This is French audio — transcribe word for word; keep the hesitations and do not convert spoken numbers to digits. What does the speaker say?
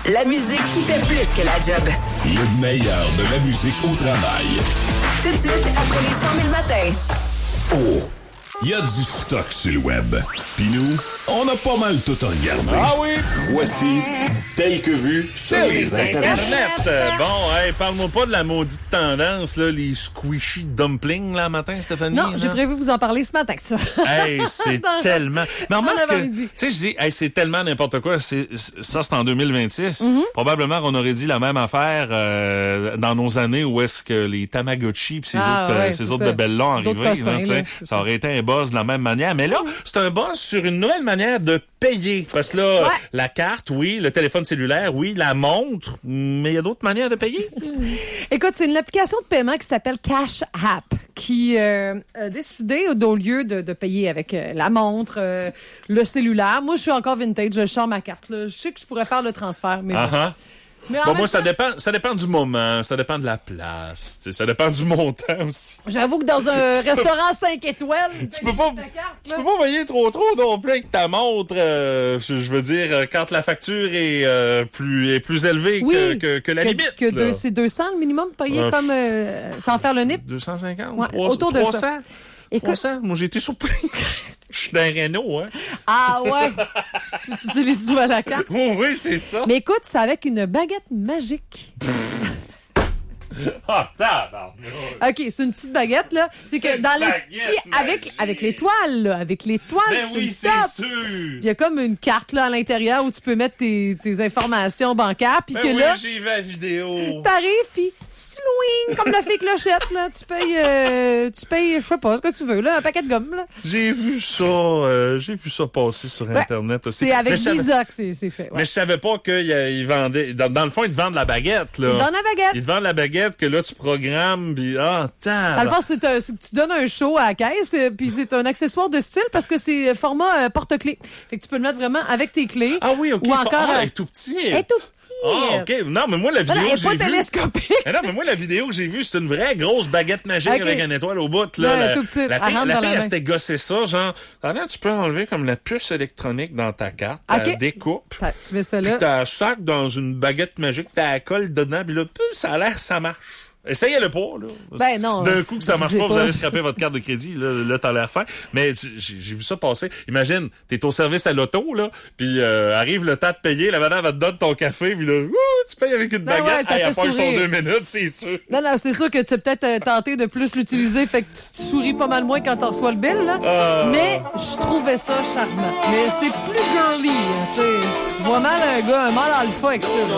La musique qui fait plus que la job. Le meilleur de la musique au travail. Tout de suite, après les cent mille matins. Oh, il y a du stock sur le web. Puis nous, on a pas mal tout regardé. Ah oui? Voici Tel que vu sur les internets. Internet. Bon, hey, parle-moi pas de la maudite tendance, là, les squishy dumplings, là, matin, Stéphanie. Non, là. j'ai prévu vous en parler ce matin, ça. Hey, c'est tellement... Mais remarque que, avant-midi. tu sais, je dis, hey, c'est tellement n'importe quoi. C'est, ça, c'est en deux mille vingt-six. Mm-hmm. Probablement qu'on aurait dit la même affaire euh, dans nos années où est-ce que les Tamagotchi pis ces Ah, autres, ouais, euh, ces c'est autres ça. bébelles-là ont D'autres arrivé. cossins, Hein, tu sais. là, c'est Ça aurait été un buzz de la même manière. Mais là, c'est un buzz sur une nouvelle manière de payer. Parce que là, Ouais. la carte, oui, le téléphone cellulaire, oui, la montre, mais il y a d'autres manières de payer. Écoute, c'est une application de paiement qui s'appelle Cash App qui euh, a décidé, au lieu de, de payer avec euh, la montre, euh, le cellulaire, moi, je suis encore vintage, je sors ma carte. Là. Je sais que je pourrais faire le transfert, mais bon. Uh-huh. Mais en Bon, même moi, ça temps, dépend, ça dépend du moment, ça dépend de la place, tu sais, ça dépend du montant aussi. j'avoue que dans un restaurant cinq étoiles, Tu peux pas, tu peux pas payer trop trop non plus avec ta montre. Euh, je, je veux dire, euh, quand la facture est euh, plus est plus élevée oui, que, que, que la que, limite. que là. deux, c'est deux cents le minimum payé Euh, comme euh, sans faire le nip. deux cent cinquante, Ouais, trois- autour de trois ça. cents. Écoute, trois cents. Moi, j'ai été surpris. Je suis dans un Renault, hein. ah ouais, tu, tu utilises souvent la carte. Oh, oui, c'est ça. Mais écoute, c'est avec une baguette magique. Ah, tabarnak. OK, c'est une petite baguette, là. C'est que Une dans les... baguette Puis avec, magique. avec l'étoile, là. Avec l'étoile Ben sur oui, le c'est top. sûr. Il y a comme une carte, là, à l'intérieur où tu peux mettre tes, tes informations bancaires. Puis Ben que oui, là, j'ai vu la vidéo. t'arrives, puis swing, comme la fée clochette, là. Tu payes, euh, tu payes, je sais pas, ce que tu veux, là, un paquet de gomme, là. J'ai vu ça, euh, j'ai vu ça passer sur Internet aussi. C'est avec Mais je savais- Visa que c'est, c'est fait. Ouais. Mais je savais pas qu'ils vendaient. Dans, dans le fond, ils te vendent la baguette, là. Dans la baguette. Ils te vendent la baguette que là, tu programmes, puis ah, Dans le tabarnak. fond, c'est, un- c'est que tu donnes un show à la caisse, euh, puis c'est un accessoire de style parce que c'est format euh, porte-clés. Fait que tu peux le mettre vraiment avec tes clés. Ah oui, OK. Ou encore... Ah, euh, elle est tout petit. elle est tout petit. Ah, OK. Non, mais moi, la Voilà, vidéo elle que est j'ai pas vue... télescopique. Mais non, mais moi, la vidéo que j'ai vue, c'est une vraie grosse baguette magique OK. avec une étoile au bout, là. Ouais, la, tout petite. la Elle fille, rentre la dans fille la elle main. s'était gossé ça, genre, ah, là, tu peux enlever comme la puce électronique dans ta carte, OK. la découpe, T'as- Tu mets ça puis là. t'as un sac dans une baguette magique, t'as la colle dedans, puis là, pum, ça a l'air, ça marche. Essayez-le pas, là. Ben non. D'un coup que ça marche je sais pas, vous pas. allez scraper votre carte de crédit, là, là t'as l'air fin. Mais j'ai j'ai vu ça passer. Imagine, t'es au service à l'auto, là, puis euh, arrive le temps de payer, la madame va te donner ton café, puis là, ouh, tu payes avec une Ben ouais, baguette. ça Hey, fait elle passe son sourire. deux minutes, c'est sûr. Non, non, c'est sûr que tu es peut-être euh, tenté de plus l'utiliser, fait que tu, tu souris pas mal moins quand t'en reçois le bill, là. Ah. Mais je trouvais ça charmant. Mais c'est plus girly, hein, tu sais. Je vois mal un gars, un mâle alpha avec ça.